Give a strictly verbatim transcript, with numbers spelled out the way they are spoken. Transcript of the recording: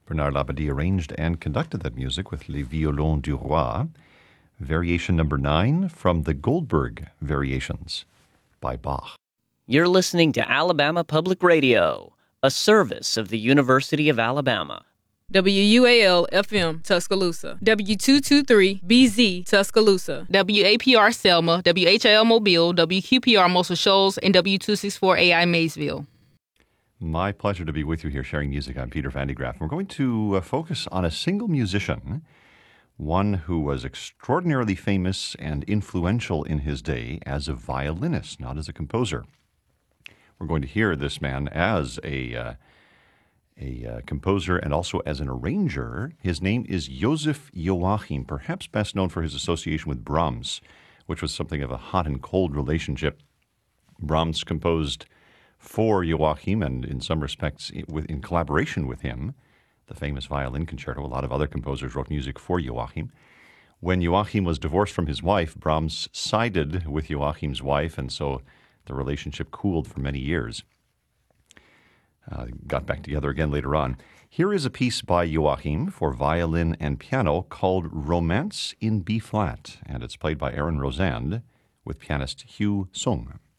Bernard Labadie arranged and conducted that music with Les Violons du Roi. Variation number nine from the Goldberg Variations by Bach. You're listening to Alabama Public Radio, a service of the University of Alabama. W U A L F M Tuscaloosa, W two twenty-three B Z Tuscaloosa, W A P R Selma, W H L Mobile, W Q P R Muscle Shoals, and W two sixty-four A I Maysville. My pleasure to be with you here sharing music. I'm Peter Van de Graaff. We're going to uh, focus on a single musician, one who was extraordinarily famous and influential in his day as a violinist, not as a composer. We're going to hear this man as a uh, a uh, composer and also as an arranger. His name is Joseph Joachim, perhaps best known for his association with Brahms, which was something of a hot and cold relationship. Brahms composed for Joachim and in some respects in collaboration with him, the famous violin concerto. A lot of other composers wrote music for Joachim. When Joachim was divorced from his wife, Brahms sided with Joachim's wife, and so the relationship cooled for many years. Uh, got back together again later on. Here is a piece by Joachim for violin and piano called Romance in B-flat, and it's played by Aaron Rosand with pianist Hugh Sung.